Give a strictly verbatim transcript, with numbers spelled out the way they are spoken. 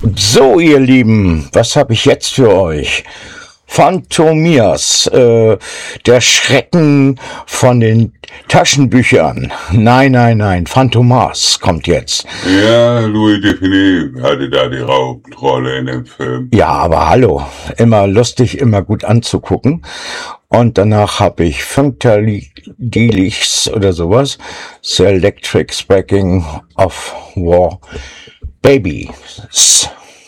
So, ihr Lieben, was habe ich jetzt für euch? Phantomias, äh, der Schrecken von den Taschenbüchern. Nein, nein, nein, Phantomas kommt jetzt. Ja, Louis Define hatte da die Hauptrolle in dem Film. Ja, aber hallo, immer lustig, immer gut anzugucken. Und danach habe ich Funkadelics oder sowas, The Electric Sparking of War Babies.